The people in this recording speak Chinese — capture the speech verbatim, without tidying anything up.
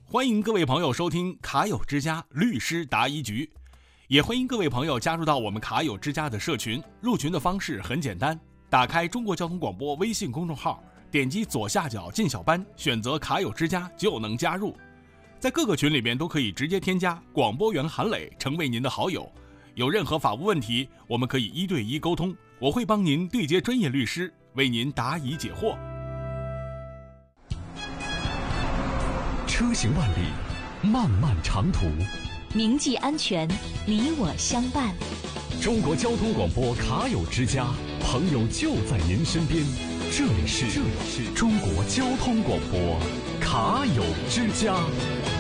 欢迎各位朋友收听卡友之家律师答疑局，也欢迎各位朋友加入到我们卡友之家的社群。入群的方式很简单，打开中国交通广播微信公众号，点击左下角进小班，选择卡友之家就能加入。在各个群里面都可以直接添加广播员韩磊成为您的好友，有任何法务问题，我们可以一对一沟通，我会帮您对接专业律师，为您答疑解惑。 车行万里，漫漫长途， 铭记安全，你我相伴。 中国交通广播卡友之家，朋友就在您身边。这里是这里是中国交通广播卡友之家。